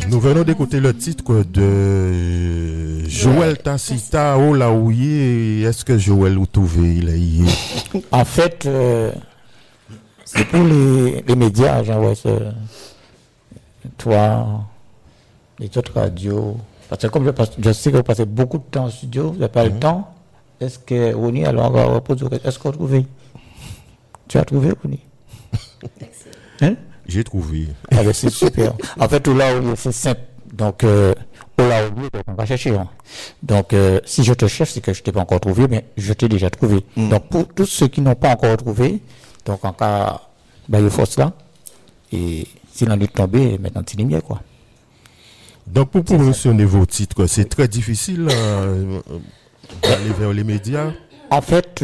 Nous venons d'écouter le titre de Joël Tacita, Olaouye. Est-ce que Joël ou trouvé il est En fait, c'est pour les médias, genre, toi, les autres radios. Parce que comme je sais que vous passez beaucoup de temps en studio, vous n'avez pas le temps. Est-ce que Rony, alors on va reposer. Est-ce qu'on a trouvé? Tu as trouvé, Rony? Hein? J'ai trouvé. Ah ben c'est super. En fait, Olaouye, c'est simple. Donc, Olaouye, on va chercher. Hein. Donc, si je te cherche, c'est que je ne t'ai pas encore trouvé, mais je t'ai déjà trouvé. Donc, pour tous ceux qui n'ont pas encore trouvé, donc en cas, ben, il faut cela. Et s'il en est tombé, maintenant, c'est lumière, quoi. Donc, pour promotionner vos titres, c'est très difficile d'aller vers les médias. En fait,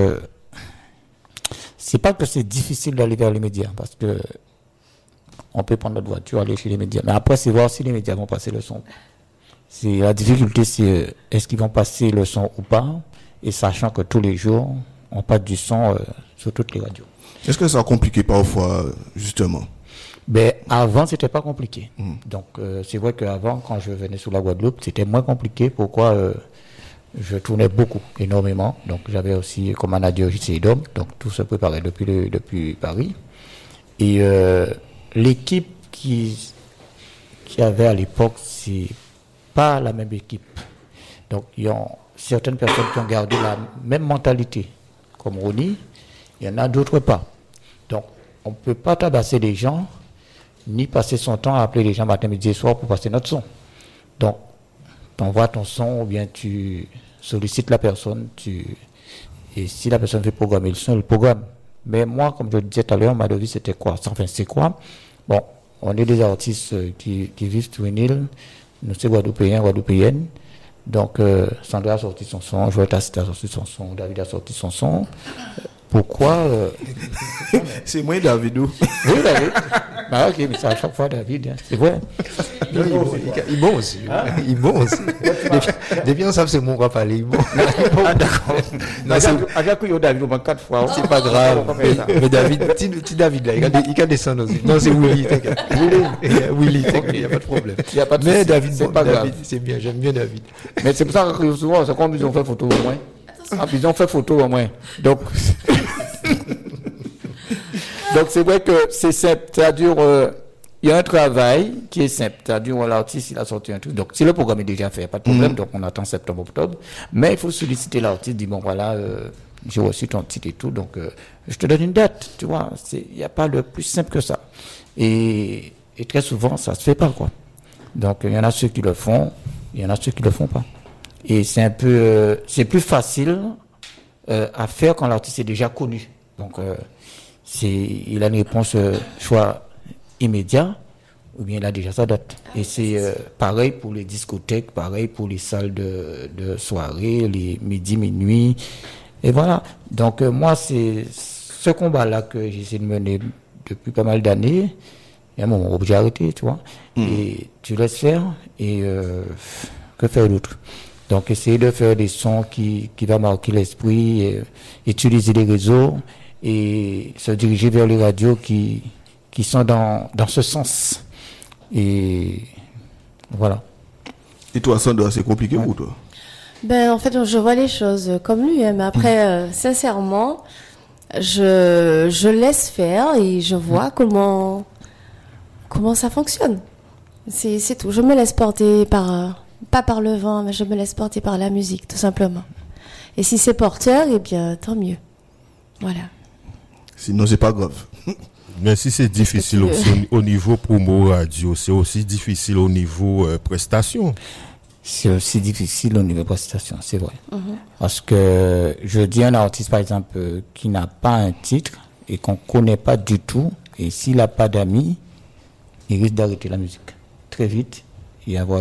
c'est pas que c'est difficile d'aller vers les médias, parce que on peut prendre notre voiture, aller chez les médias. Mais après, c'est voir si les médias vont passer le son. C'est, la difficulté, c'est est-ce qu'ils vont passer le son ou pas, et sachant que tous les jours, on passe du son sur toutes les radios. Est-ce que ça a compliqué parfois, justement? Ben, avant, c'était pas compliqué. Donc, c'est vrai qu'avant, quand je venais sur la Guadeloupe, c'était moins compliqué. Pourquoi je tournais beaucoup, énormément. Donc, j'avais aussi comme manager JC Dom. Donc, tout se préparait depuis Paris. Et l'équipe qui avait à l'époque, c'est pas la même équipe. Donc, il y a certaines personnes qui ont gardé la même mentalité, comme Rony. Il y en a d'autres pas. Donc, on ne peut pas tabasser les gens, ni passer son temps à appeler les gens matin, midi et soir pour passer notre son. Donc, tu envoies ton son ou bien tu sollicites la personne, et si la personne veut programmer le son, elle le programme. Mais moi, comme je le disais tout à l'heure, ma devise c'était quoi? Enfin, c'est quoi? Bon, on est des artistes qui vivent sur une île, nous sommes Guadeloupéens, Guadeloupéennes. Donc, Sandra a sorti son son, Joël Tacita a sorti son son, David a sorti son son. Pourquoi C'est moi, David. Oui, David. Bah, ok, mais c'est à chaque fois David, hein. C'est vrai. Il est bon aussi. Il est bon aussi. Depuis on sait que c'est mon papa, il est bon. Ah, d'accord. À chaque fois, il y a David au moins 4 fois. C'est pas grave. Mais David, petit David, là, il can descendre aussi. Non, c'est Willy, t'inquiète. Willy, t'inquiète, il n'y a pas de problème. Mais David, c'est pas grave. C'est bien, j'aime bien David. Mais c'est pour ça que souvent, c'est comme ils ont fait photo au moins. Ah, ils ont fait photo au moins. Donc, c'est vrai que c'est simple. C'est-à-dire, il y a un travail qui est simple. C'est-à-dire, l'artiste, il a sorti un truc. Donc, si le programme est déjà fait, il n'y a pas de problème. Donc, on attend septembre, octobre. Mais il faut solliciter l'artiste, dire, bon, voilà, j'ai reçu ton titre et tout. Donc, je te donne une date. Tu vois, il n'y a pas le plus simple que ça. Et très souvent, ça ne se fait pas, quoi. Donc, il y en a ceux qui le font, il y en a ceux qui ne le font pas. Et c'est un peu, c'est plus facile à faire quand l'artiste est déjà connu. Donc, il a une réponse soit immédiat, ou bien il a déjà sa date. Et c'est pareil pour les discothèques, pareil pour les salles de soirée, les midi, minuit. Et voilà. Donc, moi, c'est ce combat-là que j'essaie de mener depuis pas mal d'années. Il y a un moment où j'ai arrêté, tu vois. Et tu laisses faire, et que faire d'autre? Donc, essayer de faire des sons qui va marquer l'esprit, et utiliser les réseaux et se diriger vers les radios qui sont dans ce sens. Et voilà. Et toi, Sandra, c'est compliqué pour toi? Ben, en fait, je vois les choses comme lui, hein, mais après, sincèrement, je laisse faire et je vois comment ça fonctionne. C'est tout. Je me laisse porter pas par le vent, mais je me laisse porter par la musique, tout simplement. Et si c'est porteur, eh bien, tant mieux. Voilà. Sinon, c'est pas grave. Mais si c'est difficile aussi au niveau promo radio, c'est aussi difficile au niveau prestation. C'est aussi difficile au niveau prestation, c'est vrai. Parce que je dis à un artiste, par exemple, qui n'a pas un titre et qu'on ne connaît pas du tout, et s'il n'a pas d'amis, il risque d'arrêter la musique très vite et avoir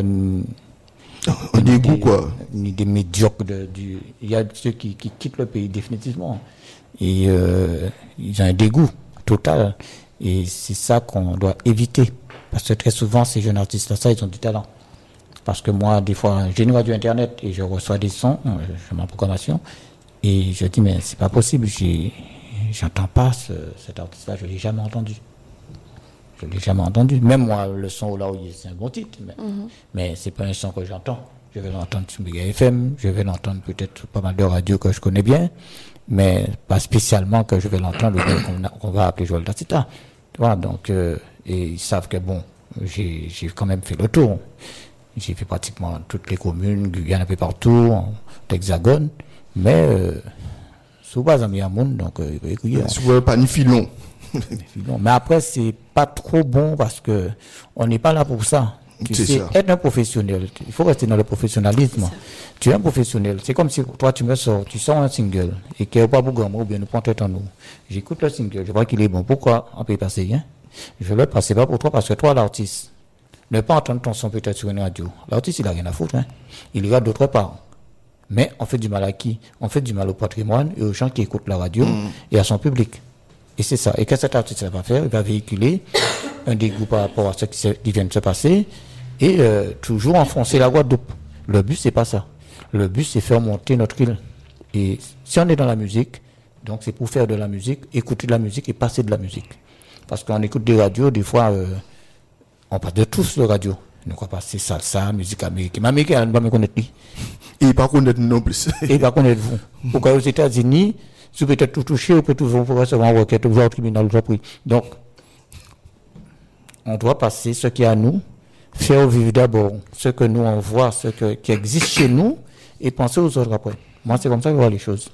un dégoût, quoi. Une idée médiocre. Il y a ceux qui quittent le pays définitivement. Et ils ont un dégoût total. Et c'est ça qu'on doit éviter. Parce que très souvent, ces jeunes artistes-là, ils ont du talent. Parce que moi, des fois, j'ai une radio internet et je reçois des sons, je m'en programmation. Et je dis, mais c'est pas possible, j'entends pas cet artiste-là, je l'ai jamais entendu. Je l'ai jamais entendu. Même moi, le son là où il est, c'est un bon titre, mais c'est pas un son que j'entends. Je vais l'entendre sur Méga FM, je vais l'entendre peut-être sur pas mal de radios que je connais bien, mais pas spécialement que je vais l'entendre qu'on va appeler Joël Tacita. Voilà, donc, et ils savent que bon, j'ai quand même fait le tour. J'ai fait pratiquement toutes les communes, Guyane un peu partout, en l'Hexagone, mais sous base à Miamoun, donc Sous pas ni filon. mais après c'est pas trop bon parce que on n'est pas là pour ça. Tu sais, être un professionnel, il faut rester dans le professionnalisme. Tu es un professionnel. C'est comme si toi tu sors un single et qu'il n'y a pas beaucoup ou bien nous prends tout en nous. J'écoute le single, je vois qu'il est bon. Pourquoi on peut y passer, hein? Je vais le passer pas pour toi parce que toi l'artiste, ne pas entendre ton son peut-être sur une radio. L'artiste il a rien à foutre, hein? Il ira d'autre part. Mais on fait du mal à qui? On fait du mal au patrimoine et aux gens qui écoutent la radio et à son public. Et c'est ça. Et qu'est-ce que cet artiste va faire? Il va véhiculer un dégoût par rapport à ce qui vient de se passer et toujours enfoncer la Guadeloupe. Le but, c'est pas ça. Le but, c'est faire monter notre île. Et si on est dans la musique, donc c'est pour faire de la musique, écouter de la musique et passer de la musique. Parce qu'on écoute des radios, des fois, on passe de tous de radio. Nous crois pas, c'est salsa, musique américaine. Mais américaine, on ne va pas me connaître lui. Et pas connaître non plus. Et pas connaître vous. Pourquoi aux États-Unis, si vous peut-être tout toucher, vous pouvez toujours recevoir une requête, vous au tribunal, vous pris. Donc, on doit passer ce qui est à nous, faire vivre d'abord ce que nous on voit, qui existe chez nous, et penser aux autres après. Moi, c'est comme ça que je vois les choses.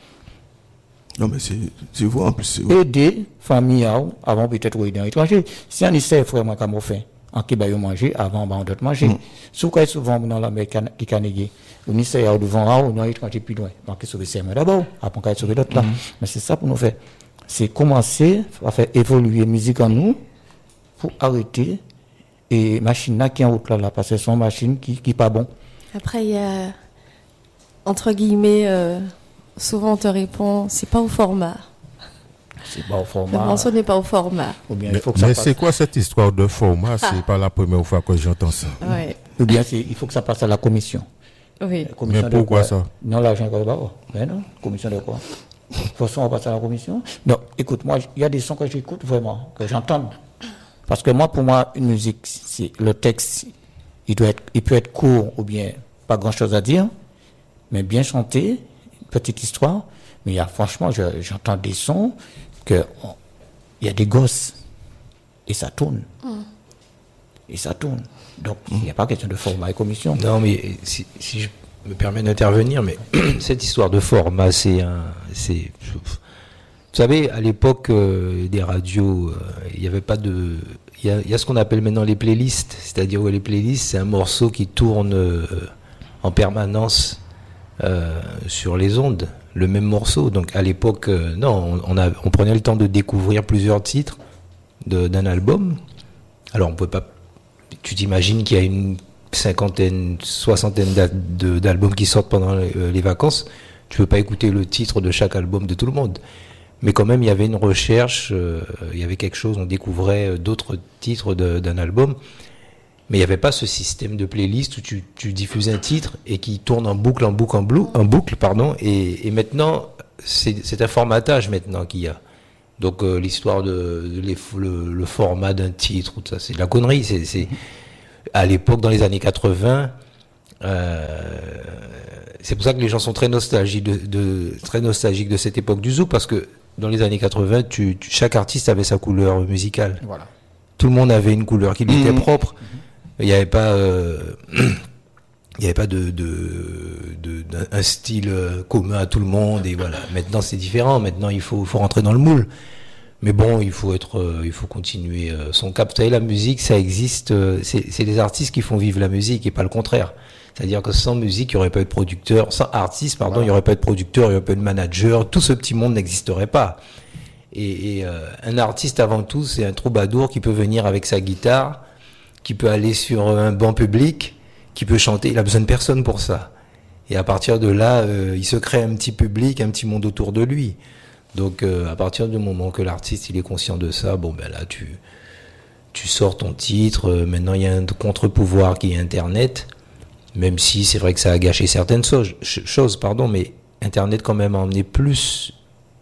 Non, mais c'est vous en plus. C'est vous. Aider famille avant peut-être ou aider un étranger. Si on essaie vraiment comme on fait, en qui va manger avant on doit manger. Souvent dans la mer qui canégé, on essaie à devant on a étranger plus loin. Donc il sauver c'est d'abord, après on sauver l'autre là. Mais c'est ça pour nous faire. C'est commencer à faire évoluer la musique en nous pour arrêter et machine là qui est en route là parce que c'est une machine qui pas bon. Après il y a entre guillemets souvent on te répond c'est pas au format. C'est pas au format. Le morceau n'est pas au format. Ou bien, il faut que mais c'est quoi cette histoire de format? C'est pas la première fois que j'entends ça. Ouais. Ou bien il faut que ça passe à la commission. Oui. Commission mais pourquoi de ça? Non, l'argent n'est pas. Mais non, commission de quoi? De toute façon, on passe à la commission. Non, écoute, moi, il y a des sons que j'écoute vraiment, que j'entends. Parce que moi, pour moi, une musique, c'est le texte, il peut être court ou bien pas grand chose à dire, mais bien chanté, une petite histoire. Mais il y a, franchement, j'entends des sons que, il y a des gosses. Et ça tourne. Et ça tourne. Donc, il n'y a pas question de format et commission. Non, mais si je me permets d'intervenir, mais cette histoire de format, vous savez, à l'époque des radios, il n'y avait pas de... Il y a ce qu'on appelle maintenant les playlists. C'est-à-dire que les playlists, c'est un morceau qui tourne en permanence sur les ondes. Le même morceau. Donc, à l'époque, non, on prenait le temps de découvrir plusieurs titres d'un album. Alors, on peut pas... Tu t'imagines qu'il y a une cinquantaine, soixantaine d'albums qui sortent pendant les vacances. Tu peux pas écouter le titre de chaque album de tout le monde. Mais quand même, il y avait une recherche, il y avait quelque chose, on découvrait d'autres titres d'un album. Mais il n'y avait pas ce système de playlist où tu diffuses un titre et qui tourne en boucle, pardon. Et maintenant, c'est un formatage maintenant qu'il y a. Donc l'histoire le format d'un titre, tout ça, c'est de la connerie. C'est à l'époque, dans les années 80, c'est pour ça que les gens sont très nostalgiques de cette époque du zouk, parce que dans les années 80, chaque artiste avait sa couleur musicale. Voilà. Tout le monde avait une couleur qui lui était propre. Il n'y avait pas un style commun à tout le monde, et voilà. Maintenant, c'est différent. Maintenant, il faut rentrer dans le moule. Mais bon, il faut continuer son cap. Vous savez, la musique, ça existe. C'est les artistes qui font vivre la musique et pas le contraire. C'est-à-dire que sans musique, il n'y aurait pas eu de producteur. Sans artiste, pardon, il n'y aurait pas eu de producteur, il n'y aurait pas eu de manager. Tout ce petit monde n'existerait pas. Et un artiste, avant tout, c'est un troubadour qui peut venir avec sa guitare, qui peut aller sur un banc public, qui peut chanter. Il a besoin de personne pour ça. Et à partir de là, il se crée un petit public, un petit monde autour de lui. Donc, à partir du moment que l'artiste il est conscient de ça, bon ben là tu sors ton titre. Maintenant, il y a un contre-pouvoir qui est Internet. Même si c'est vrai que ça a gâché certaines choses, mais Internet quand même a emmené plus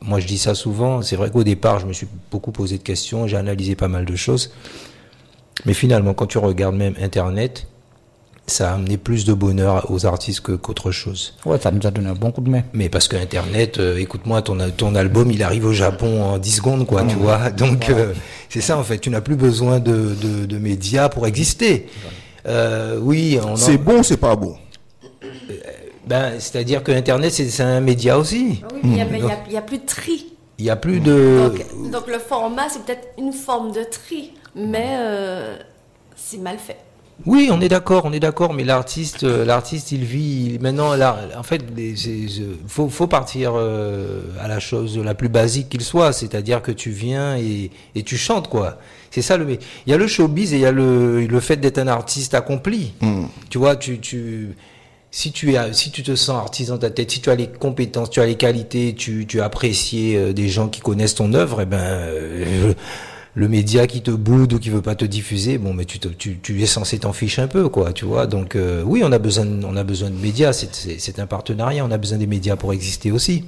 moi je dis ça souvent, c'est vrai qu'au départ je me suis beaucoup posé de questions, j'ai analysé pas mal de choses, mais finalement quand tu regardes même Internet, ça a amené plus de bonheur aux artistes qu'autre chose. Ouais, ça nous a donné un bon coup de main. Mais parce que Internet, écoute-moi, ton album, il arrive au Japon en 10 secondes, quoi, tu vois. Donc, c'est ça, en fait. Tu n'as plus besoin de médias pour exister. Oui, c'est bon, c'est pas bon. C'est-à-dire que Internet, c'est un média aussi. Oui, mais il y a plus de tri. Il y a plus de... Donc le format, c'est peut-être une forme de tri, mais c'est mal fait. Oui, on est d'accord, mais l'artiste, il vit maintenant. Là, en fait, faut partir à la chose la plus basique qu'il soit, c'est-à-dire que tu viens et tu chantes, quoi. C'est ça il y a le showbiz et il y a le fait d'être un artiste accompli. Tu vois, si tu te sens artiste dans ta tête, si tu as les compétences, tu as les qualités, tu apprécies des gens qui connaissent ton œuvre, le média qui te boude ou qui veut pas te diffuser, bon, mais tu es censé t'en ficher un peu, quoi, tu vois. Donc oui, on a besoin de médias. C'est un partenariat. On a besoin des médias pour exister aussi.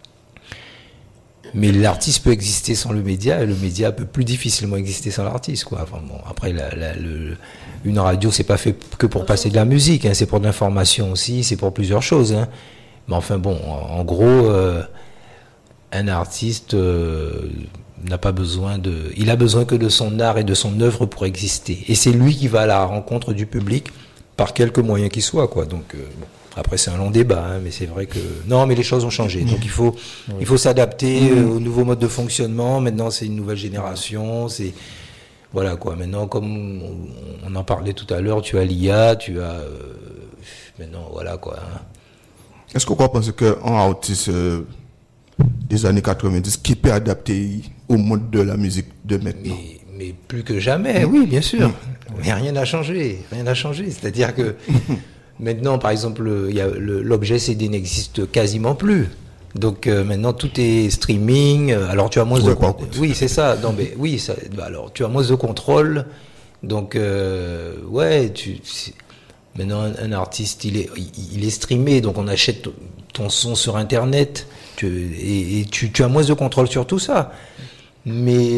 Mais l'artiste peut exister sans le média, et le média peut plus difficilement exister sans l'artiste, quoi. Enfin, bon, après, une radio, c'est pas fait que pour passer de la musique, hein, c'est pour de l'information aussi, c'est pour plusieurs choses, hein. Mais enfin bon, en gros, un artiste n'a pas besoin il a besoin que de son art et de son œuvre pour exister. Et c'est lui qui va à la rencontre du public par quelque moyen qu'il soit, quoi. Donc, bon. Après, c'est un long débat, hein, mais c'est vrai que... Non, mais les choses ont changé. Donc, il faut s'adapter au nouveau mode de fonctionnement. Maintenant, c'est une nouvelle génération. Voilà, quoi. Maintenant, comme on en parlait tout à l'heure, tu as l'IA, tu as... Maintenant, voilà, quoi. Hein. Est-ce qu'on pense qu'un artiste des années 90 qui peut adapter au monde de la musique de maintenant? Mais plus que jamais, oui, bien sûr. Mais rien n'a changé. C'est-à-dire que... Maintenant, par exemple, l'objet CD n'existe quasiment plus. Donc maintenant, tout est streaming. Alors tu as moins de contrôle. Oui, c'est ça. Non, mais oui, ça. Alors tu as moins de contrôle. Donc ouais, maintenant un artiste, il est streamé. Donc on achète ton son sur Internet. Et tu as moins de contrôle sur tout ça. Mais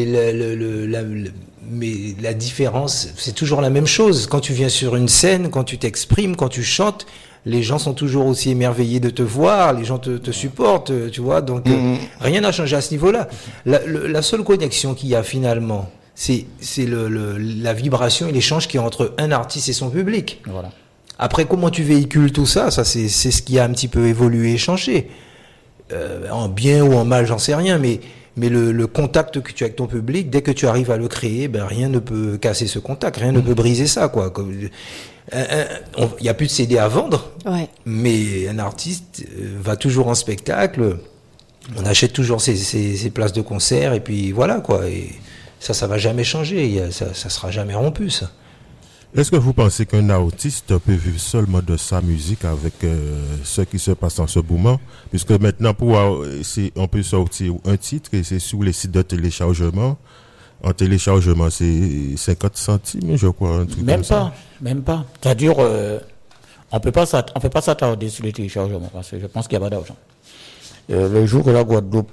la différence, c'est toujours la même chose. Quand tu viens sur une scène, quand tu t'exprimes, quand tu chantes, les gens sont toujours aussi émerveillés de te voir, les gens te supportent, tu vois. Donc, rien n'a changé à ce niveau-là. La seule connexion qu'il y a finalement, c'est la vibration et l'échange qu'il y a entre un artiste et son public. Voilà. Après, comment tu véhicules tout ça, c'est ce qui a un petit peu évolué et changé. En bien ou en mal, j'en sais rien, mais le contact que tu as avec ton public, dès que tu arrives à le créer, rien ne peut casser ce contact, rien ne peut briser ça, quoi. Il n'y a plus de CD à vendre, mais un artiste va toujours en spectacle, on achète toujours ses places de concert, et puis voilà, quoi. Et ça va jamais changer, ça sera jamais rompu, ça. Est-ce que vous pensez qu'un artiste peut vivre seulement de sa musique avec ce qui se passe en ce moment? Puisque maintenant, on peut sortir un titre et c'est sur les sites de téléchargement. En téléchargement, c'est 50 centimes, je crois. Un truc Même pas. C'est-à-dire, on peut pas s'attarder sur les téléchargements parce que je pense qu'il n'y a pas d'argent. Le jour que la Guadeloupe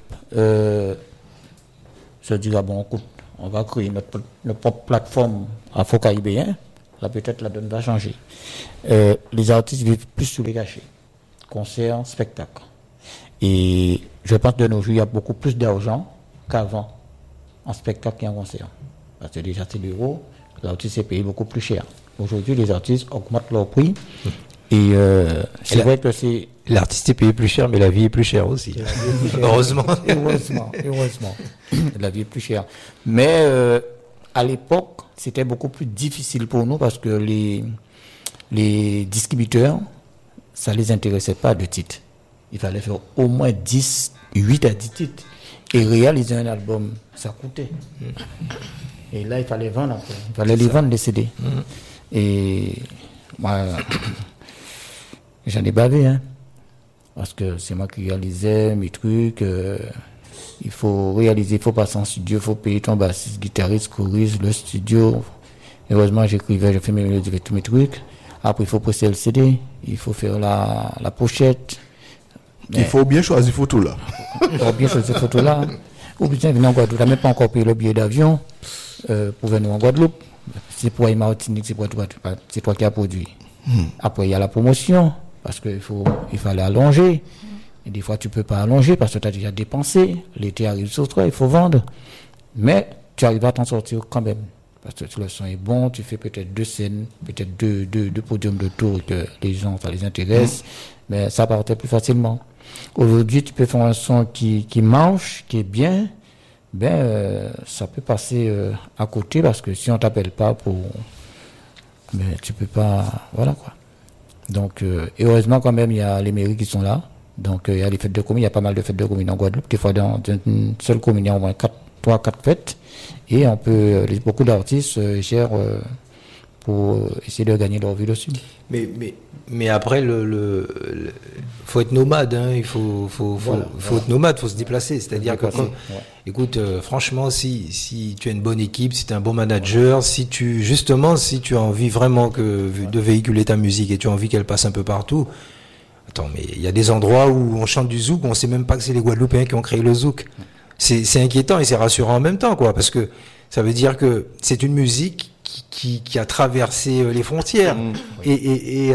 se dira, bon, écoute, on va créer notre propre plateforme afro-caribéen, là peut-être la donne va changer. Les artistes vivent plus sous les cachets, concerts, spectacles. Et je pense que de nos jours, il y a beaucoup plus d'argent qu'avant en spectacle et en concert. Parce que déjà c'est l'euro, l'artiste est payé beaucoup plus cher. Aujourd'hui, les artistes augmentent leur prix. Et c'est vrai que c'est... L'artiste est payé plus cher, mais la vie est plus chère aussi. Heureusement. Heureusement. La vie est plus chère. Mais à l'époque, c'était beaucoup plus difficile pour nous parce que les distributeurs, ça les intéressait pas de titres. Il fallait faire au moins 8 à 10 titres. Et réaliser un album, ça coûtait. Et là, il fallait vendre après. Il fallait les vendre, les CD. Et moi, j'en ai bavé, hein. Parce que c'est moi qui réalisais mes trucs. Il faut réaliser, il faut passer en studio, il faut payer ton bassiste, guitariste, choriste, le studio. Heureusement, j'écrivais, je fais tous mes trucs. Après, il faut presser le CD, il faut faire la pochette. Il faut bien choisir photo là. Il faut bien choisir photo là. Ou bien venir en Guadeloupe, tu n'as même pas encore payé le billet d'avion pour venir en Guadeloupe. C'est pour aller Martinique, c'est toi qui as produit. Après, il y a la promotion, parce qu'il fallait allonger. Et des fois, tu ne peux pas allonger parce que tu as déjà dépensé. L'été arrive sur toi, il faut vendre. Mais tu arrives à t'en sortir quand même. Parce que le son est bon, tu fais peut-être 2 scènes, peut-être deux podiums de tour que les gens, ça les intéresse. Mais ça partait plus facilement. Aujourd'hui, tu peux faire un son qui marche, qui est bien. Ça peut passer à côté parce que si on t'appelle pas tu peux pas, voilà quoi. Donc, et heureusement quand même, il y a les mairies qui sont là. Donc, il y a les fêtes de communes, il y a pas mal de fêtes de communes en Guadeloupe. Des fois, dans une seule commune, il y a au moins 3-4 fêtes. Et beaucoup d'artistes gèrent pour essayer de gagner leur vie dessus. Mais après, faut être nomade, hein. Il faut être nomade, faut se déplacer. C'est-à-dire que, écoute, franchement, si tu as une bonne équipe, si tu es un bon manager, si tu as envie vraiment de véhiculer ta musique et tu as envie qu'elle passe un peu partout. Attends, mais il y a des endroits où on chante du zouk, on sait même pas que c'est les Guadeloupéens qui ont créé le zouk. C'est inquiétant et c'est rassurant en même temps, quoi, parce que ça veut dire que c'est une musique qui a traversé les frontières. Et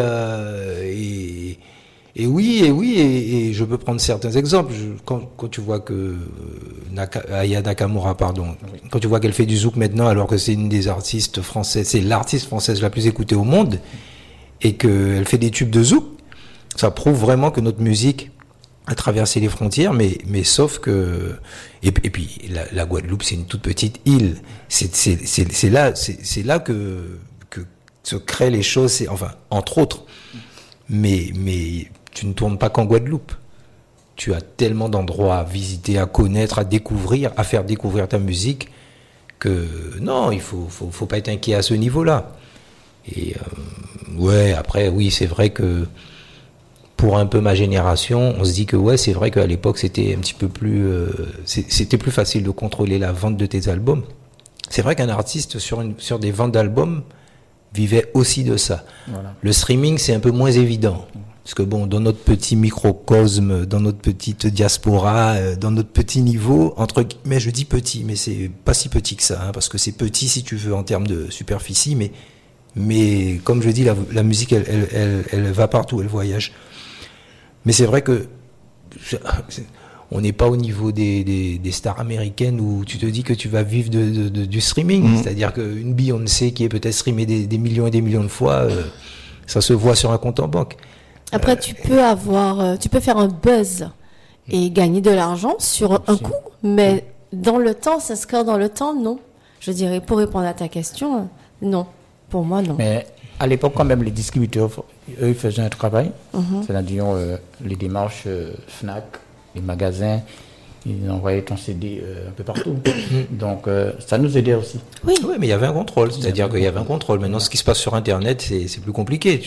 je peux prendre certains exemples. Quand tu vois que Aya Nakamura, quand tu vois qu'elle fait du zouk maintenant, alors que c'est une des artistes françaises, c'est l'artiste française la plus écoutée au monde, et qu'elle fait des tubes de zouk, ça prouve vraiment que notre musique a traversé les frontières, mais sauf que et puis la Guadeloupe, c'est une toute petite île. C'est là que se créent les choses, enfin entre autres. Mais tu ne tournes pas qu'en Guadeloupe. Tu as tellement d'endroits à visiter, à connaître, à découvrir, à faire découvrir ta musique que non, il faut pas être inquiet à ce niveau-là. Et après oui, c'est vrai que pour un peu ma génération, on se dit que c'est vrai qu'à l'époque c'était un petit peu plus c'était plus facile de contrôler la vente de tes albums. C'est vrai qu'un artiste sur des ventes d'albums vivait aussi de ça. Voilà. Le streaming, c'est un peu moins évident. Parce que dans notre petit microcosme, dans notre petite diaspora, dans notre petit niveau, mais je dis petit, mais c'est pas si petit que ça, hein, parce que c'est petit si tu veux en termes de superficie, mais comme je dis, la musique, elle va partout, elle voyage. Mais c'est vrai que on n'est pas au niveau des stars américaines où tu te dis que tu vas vivre du streaming. C'est-à-dire qu'une Beyoncé qui est peut-être streamée des millions et des millions de fois, ça se voit sur un compte en banque. Après, tu peux faire un buzz et gagner de l'argent sur un coup, mais dans le temps, s'inscrire dans le temps, non. Je dirais, pour répondre à ta question, non. Pour moi, non. Mais à l'époque, quand même, les distributeurs, eux, ils faisaient un travail. C'est-à-dire les démarches FNAC, les magasins, ils envoyaient ton CD un peu partout. Donc, ça nous aidait aussi. Oui, mais il y avait un contrôle. C'est-à-dire qu'il y avait un contrôle. Maintenant, ce qui se passe sur Internet, c'est plus compliqué.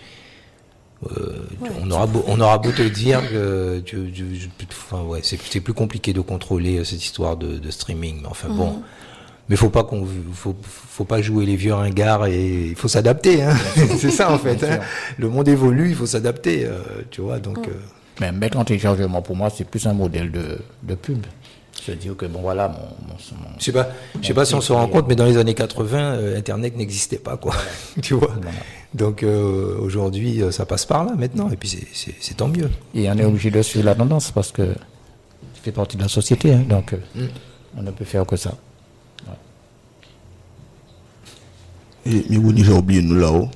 On aura beau te dire que c'est plus compliqué de contrôler cette histoire de streaming. Mais enfin bon. Mais faut pas jouer les vieux ringards et il faut s'adapter, hein. C'est ça en fait, hein. Le monde évolue, il faut s'adapter, tu vois, donc mais mettre en téléchargement pour moi c'est plus un modèle de pub. Se dire que bon voilà je sais pas si on se rend compte, mais dans les années 80 Internet n'existait pas, quoi. Voilà. Tu vois. Voilà. Donc aujourd'hui ça passe par là maintenant et puis c'est tant mieux. Et on est obligé de suivre la tendance parce que ça fait partie de la société, hein, donc on ne peut faire que ça. Mais vous déjà oublié nous là-haut.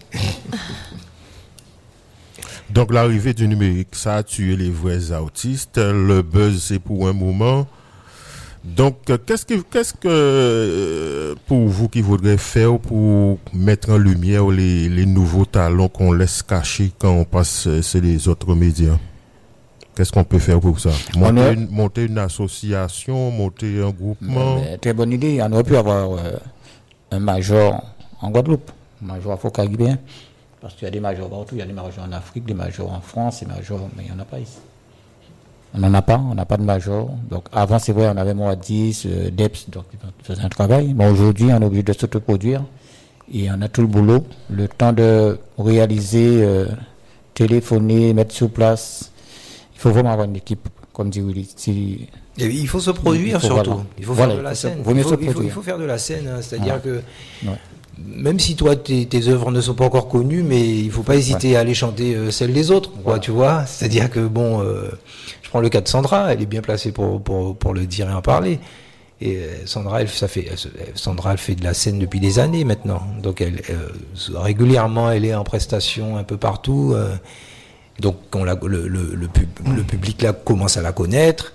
Donc l'arrivée du numérique, ça a tué les vrais artistes. Le buzz, c'est pour un moment. Donc, qu'est-ce que pour vous qui voudrait faire pour mettre en lumière les nouveaux talents qu'on laisse cachés quand on passe sur les autres médias? Qu'est-ce qu'on peut faire pour ça? Monter une association, monter un groupement? Très bonne idée. On aurait pu avoir un major en Guadeloupe, un major afro-caribéen. Parce qu'il y a des majors partout. Il y a des majors en Afrique, des majors en France, des majors, mais il n'y en a pas ici. On n'a pas de major. Donc avant, c'est vrai, on avait Moadis, Deps, donc ils faisaient un travail. Mais aujourd'hui, on est obligé de s'autoproduire. Et on a tout le boulot. Le temps de réaliser, téléphoner, mettre sur place. Il faut vraiment avoir une équipe, comme dit Willy. Et il faut se produire surtout. Voilà. Il faut Voilà, faire de la scène. il Il faut faire de la scène. Hein. C'est-à-dire que Ouais. même si toi tes œuvres ne sont pas encore connues, mais il faut pas hésiter à aller chanter celles des autres. Quoi, tu vois. C'est-à-dire que bon, je prends le cas de Sandra. Elle est bien placée pour le dire et en parler. Et Sandra, elle fait de la scène depuis des années maintenant. Donc régulièrement, elle est en prestation un peu partout. Donc le public là commence à la connaître.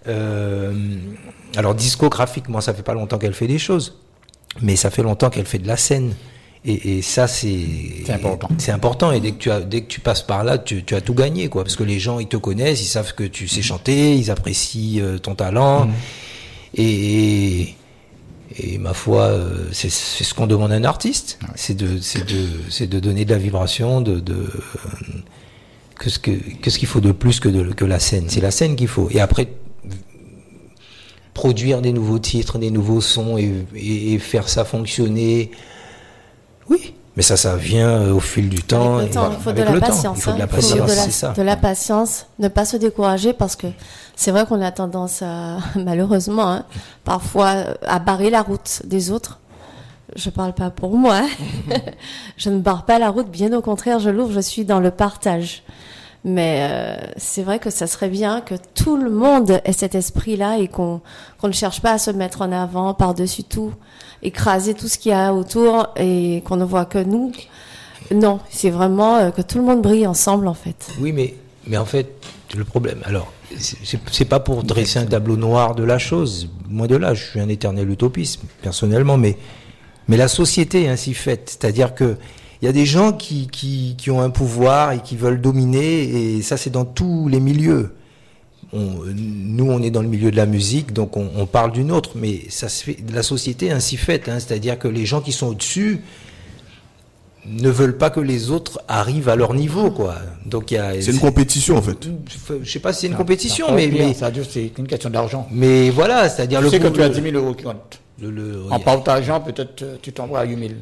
Alors discographiquement, ça fait pas longtemps qu'elle fait des choses, mais ça fait longtemps qu'elle fait de la scène. Et ça c'est important. C'est important. Et dès que tu passes par là, tu as tout gagné, quoi. Parce que les gens ils te connaissent, ils savent que tu sais chanter, ils apprécient ton talent. Et ma foi, c'est ce qu'on demande à un artiste, c'est de donner de la vibration, qu'est-ce qu'il faut de plus que la scène. C'est la scène qu'il faut. Et après, produire des nouveaux titres, des nouveaux sons et faire ça fonctionner. Oui, mais ça vient au fil du temps. Avec le temps, il faut de la patience. Il faut de la patience, c'est ça. De la patience, ne pas se décourager parce que c'est vrai qu'on a tendance à, malheureusement, parfois à barrer la route des autres. Je parle pas pour moi. Je ne barre pas la route, bien au contraire, je l'ouvre, je suis dans le partage. Mais c'est vrai que ça serait bien que tout le monde ait cet esprit-là et qu'on ne cherche pas à se mettre en avant par-dessus tout, écraser tout ce qu'il y a autour et qu'on ne voit que nous. Non, c'est vraiment que tout le monde brille ensemble en fait. Oui, mais en fait, le problème, alors, c'est pas pour dresser un tableau noir de la chose, moins de là, je suis un éternel utopiste, personnellement, mais la société est ainsi faite, c'est-à-dire que il y a des gens qui ont un pouvoir et qui veulent dominer, et ça c'est dans tous les milieux. Nous on est dans le milieu de la musique, donc on parle d'une autre, mais ça se fait, la société est ainsi faite, c'est-à-dire que les gens qui sont au-dessus ne veulent pas que les autres arrivent à leur niveau, quoi. Donc c'est une compétition en fait. Je sais pas si c'est une compétition, mais ça veut dire c'est une question d'argent. Mais voilà, c'est-à dire Tu sais que tu as 10 000 euros qui comptent. En En partageant, peut-être tu t'envoies à 8 000.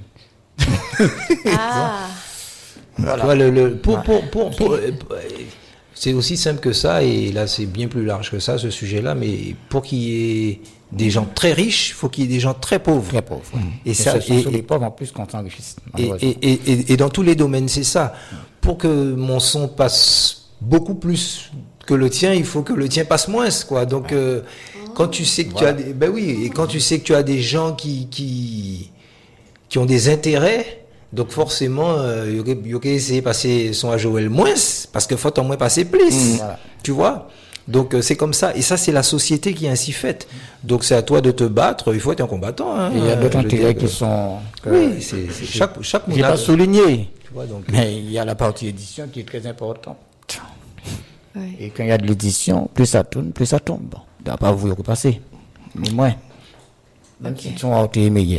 Ah, Voilà. C'est aussi simple que ça, et là c'est bien plus large que ça, ce sujet-là, mais pour qu'il y ait des gens très riches, il faut qu'il y ait des gens très pauvres. Très pauvres. Et ça, sur les pauvres en plus qu'on s'enrichisse. et dans tous les domaines, c'est ça. Pour que mon son passe beaucoup plus que le tien, il faut que le tien passe moins, quoi. Donc, quand tu sais que tu as et quand tu sais que tu as des gens qui ont des intérêts, donc forcément, il y aurait essayé de passer son à Joël moins, parce qu'il faut en moins passer plus. Voilà. Tu vois? Donc c'est comme ça. Et ça, c'est la société qui est ainsi faite. Donc c'est à toi de te battre. Il faut être un combattant. Hein. Et il y a d'autres intérêts qui sont... Oui, c'est chaque J'ai pas souligné. Tu vois, donc, Mais il y a la partie édition qui est très importante. ouais. Et quand il y a de l'édition, plus ça tourne, plus ça tombe. Bon, on ne doit pas vous y repasser. Mais moins. Même si tu as été meilleur.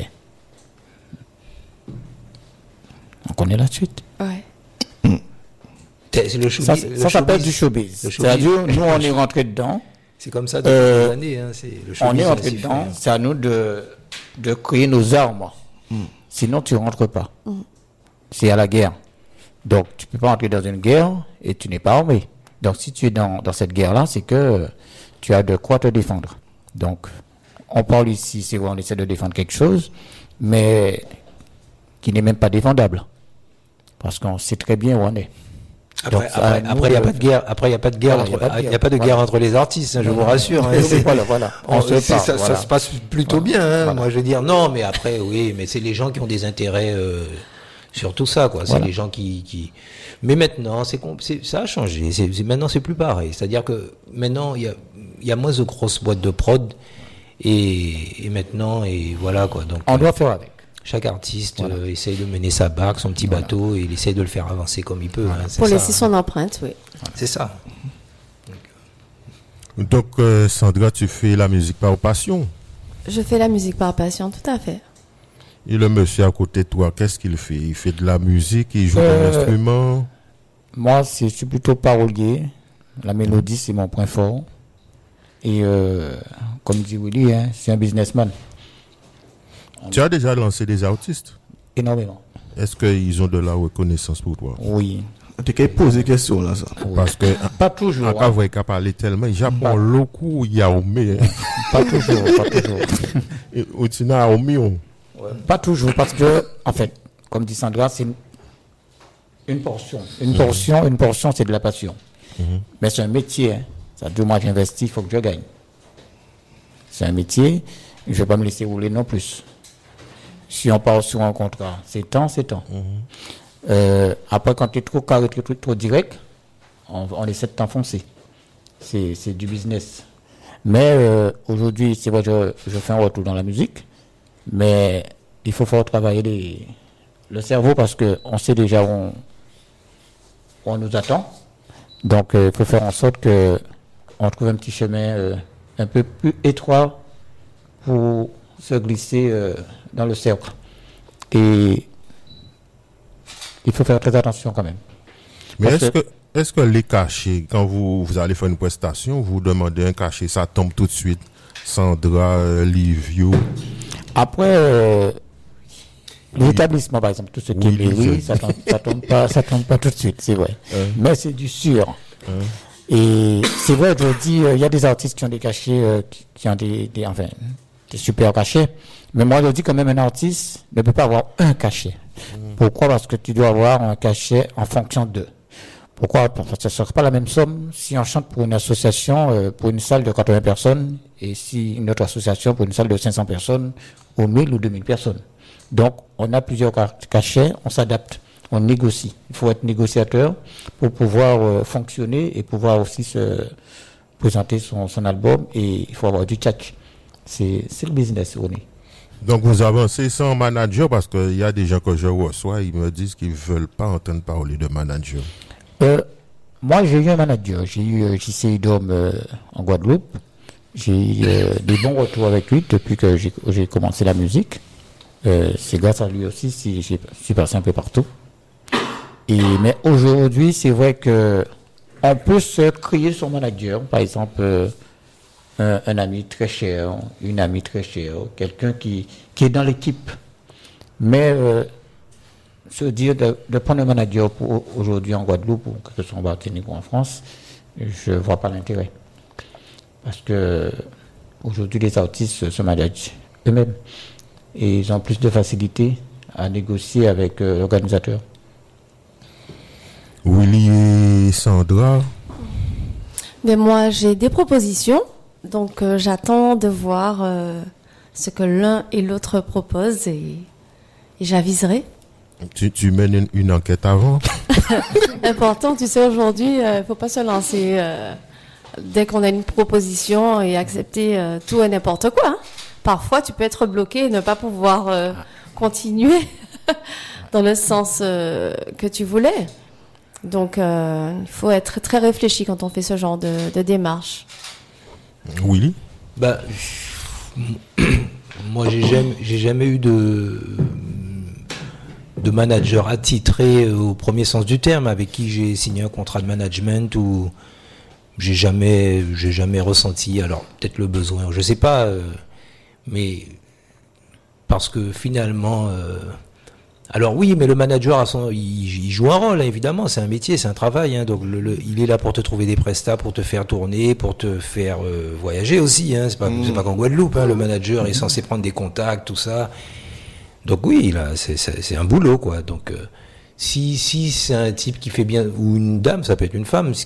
On connaît la suite. Ouais. c'est le Ça s'appelle du showbiz. C'est-à-dire, nous, on est rentré dedans. C'est comme ça depuis des années. Hein, On est rentré dedans. C'est à nous de créer nos armes. Sinon, tu ne rentres pas. C'est à la guerre. Donc, tu ne peux pas entrer dans une guerre et tu n'es pas armé. Donc, si tu es dans cette guerre-là, c'est que tu as de quoi te défendre. Donc, on parle ici, c'est où on essaie de défendre quelque chose, mais qui n'est même pas défendable. Parce qu'on sait très bien où on est. Après, il n'y a pas de guerre. Après, il n'y a pas de guerre. Il n'y a pas de guerre entre les artistes. Je vous rassure. Hein, voilà. Ça se passe plutôt bien. Hein, voilà. Moi, je veux dire, non, mais après, oui, mais c'est les gens qui ont des intérêts sur tout ça, quoi. C'est les gens qui. Mais maintenant, ça a changé. Maintenant, c'est plus pareil. C'est-à-dire que maintenant, il y a moins de grosses boîtes de prod, et maintenant, et voilà, quoi. Donc, on doit faire avec. Chaque artiste essaye de mener sa barque, son petit bateau, et il essaye de le faire avancer comme il peut. Hein, pour laisser son empreinte, oui. C'est ça. Donc, Sandra, tu fais la musique par passion? Je fais la musique par passion, tout à fait. Et le monsieur à côté de toi, qu'est-ce qu'il fait? Il fait de la musique, il joue un instrument? Moi, je suis plutôt parolier. La mélodie, c'est mon point fort. Et comme dit Willy, hein, c'est un businessman. Tu as déjà lancé des artistes? Énormément. Est-ce qu'ils ont de la reconnaissance pour toi? Oui. Tu qu'à poser question là ça. Parce que Pas toujours. encore vous qu'à parler tellement Japon loku yaomé Pas toujours, pas toujours. ou tina omion. Pas toujours, parce que, en fait, comme dit Sandra, c'est une portion. Une portion, c'est de la passion. Mais c'est un métier. Hein. Ça veut dire, moi, j'investis, il faut que je gagne. C'est un métier, je ne vais pas me laisser rouler non plus. Si on part sur un contrat, c'est temps, c'est temps. Après, quand tu es trop carré, trop direct, on essaie de t'enfoncer. C'est du business. Mais aujourd'hui, c'est vrai, je fais un retour dans la musique, mais il faut faire travailler le cerveau parce qu'on sait déjà où on nous attend. Donc, il faut faire en sorte qu'on trouve un petit chemin un peu plus étroit pour se glisser dans le cercle. Et il faut faire très attention quand même. Mais Parce est-ce que les cachets, quand vous allez faire une prestation, vous demandez un cachet, ça tombe tout de suite, Sandra, Livio. Après, l'établissement, par exemple, tout ce qui est mairie, ça tombe pas tout de suite, c'est vrai. Mais c'est du sûr. Et c'est vrai, je dis, il y a des artistes qui ont des cachets, qui ont des super cachets. Mais moi, je dis quand même, un artiste ne peut pas avoir un cachet. Pourquoi? Parce que tu dois avoir un cachet en fonction d'eux. Pourquoi? Parce que ce ne sera pas la même somme si on chante pour une association, pour une salle de 80 personnes, et si une autre association pour une salle de 500 personnes, ou 1000 ou 2000 personnes. Donc, on a plusieurs cachets, on s'adapte, on négocie. Il faut être négociateur pour pouvoir fonctionner et pouvoir aussi se présenter son album, et il faut avoir du tchatch. C'est le business, on est. Donc vous avancez sans manager parce qu'il y a des gens que je reçois, ils me disent qu'ils ne veulent pas entendre parler de manager. Moi, j'ai eu un manager. J'ai eu JC Dom en Guadeloupe. J'ai eu des bons retours avec lui depuis que j'ai commencé la musique. C'est grâce à lui aussi si je suis passé un peu partout. Mais aujourd'hui, c'est vrai que on peut se créer son manager. Par exemple, un ami très cher, une amie très chère, quelqu'un qui est dans l'équipe. Mais se dire de prendre un manager pour aujourd'hui en Guadeloupe, ou que ce soit en Martinique ou en France, je ne vois pas l'intérêt. Parce que aujourd'hui, les artistes se managent eux-mêmes. Et ils ont plus de facilité à négocier avec l'organisateur. Willy et Sandra. Mais moi, j'ai des propositions. Donc, j'attends de voir ce que l'un et l'autre proposent et j'aviserai. Tu mènes une enquête avant. Important, tu sais, aujourd'hui, il ne faut pas se lancer dès qu'on a une proposition et accepter tout et n'importe quoi. Hein. Parfois, tu peux être bloqué et ne pas pouvoir continuer dans le sens que tu voulais. Donc, il faut être très réfléchi quand on fait ce genre de démarche. Willy? Moi, j'ai jamais eu de manager attitré au premier sens du terme avec qui j'ai signé un contrat de management ou j'ai jamais ressenti, alors peut-être le besoin, je sais pas, mais parce que finalement, alors oui, mais le manager il joue un rôle, hein, évidemment, c'est un métier, c'est un travail, hein, donc il est là pour te trouver des prestats, pour te faire tourner, pour te faire voyager aussi, hein, c'est pas qu'en Guadeloupe, hein, le manager est censé prendre des contacts, tout ça. Donc oui, là, c'est un boulot, quoi. Donc si c'est un type qui fait bien, ou une dame, ça peut être une femme,